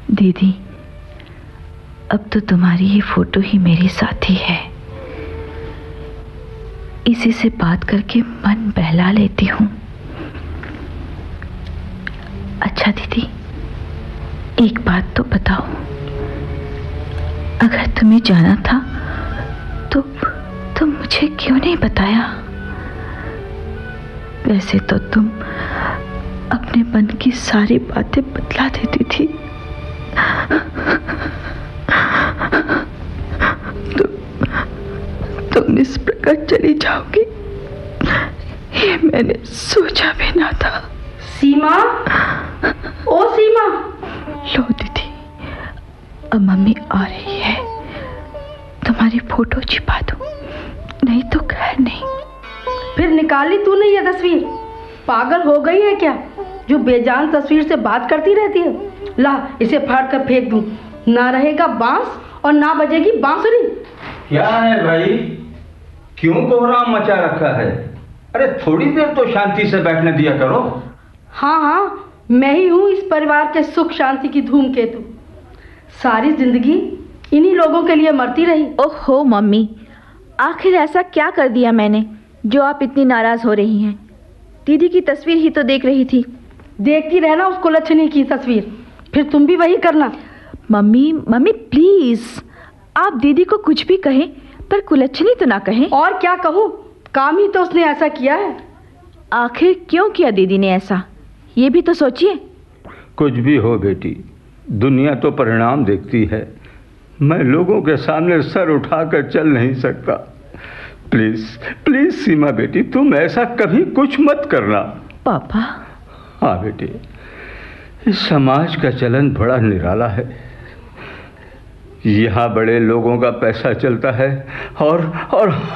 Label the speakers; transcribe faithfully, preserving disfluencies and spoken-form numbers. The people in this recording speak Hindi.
Speaker 1: दीदी, अब तो तुम्हारी ये फोटो ही मेरी साथी है। इसी से बात करके मन बहला लेती हूँ। अच्छा दीदी, एक बात तो बताओ, अगर तुम्हें जाना था तो तुम मुझे क्यों नहीं बताया? वैसे तो तुम अपने मन की सारी बातें बतला देती थी। तुम तुम इस प्रकार चली जाओगी, ये मैंने सोचा भी ना था।
Speaker 2: सीमा, ओ सीमा।
Speaker 1: लो दीदी, अब मम्मी आ रही है, तुम्हारी फोटो छिपा दो, नहीं तो खैर नहीं।
Speaker 2: फिर निकाली तूने ये तस्वीर? पागल हो गई है क्या, जो बेजान तस्वीर से बात करती रहती है? ला, इसे फाड़ कर फेंक दूं, ना रहेगा बांस और ना बजेगी बांसुरी।
Speaker 3: क्या है भाई, क्यों कोहराम मचा रखा है? अरे थोड़ी देर तो शांति से बैठने दिया करो।
Speaker 2: हाँ हाँ, मैं ही हूँ इस परिवार के सुख शांति की धूमकेतु। सारी जिंदगी इन्हीं लोगों के लिए मरती रही।
Speaker 1: ओहो मम्मी, आखिर ऐसा क्या कर दिया मैंने जो आप इतनी नाराज हो रही हैं? दीदी की तस्वीर ही तो देख रही थी।
Speaker 2: देखती रहना उस कुलच्छनी की तस्वीर, फिर तुम भी वही करना।
Speaker 1: मम्मी मम्मी प्लीज, आप दीदी को कुछ भी कहें पर कुलच्छनी तो ना कहें।
Speaker 2: और क्या कहूँ, काम ही तो उसने ऐसा किया है।
Speaker 1: आखिर क्यों किया दीदी ने ऐसा, ये भी तो सोचिए।
Speaker 3: कुछ भी हो बेटी, दुनिया तो परिणाम देखती है। मैं लोगों के सामने सर उठाकर चल नहीं सकता। प्लीज प्लीज सीमा बेटी, तुम ऐसा कभी कुछ मत करना।
Speaker 1: पापा।
Speaker 3: हाँ बेटी, इस समाज का चलन बड़ा निराला है। यहाँ बड़े लोगों का पैसा चलता है और और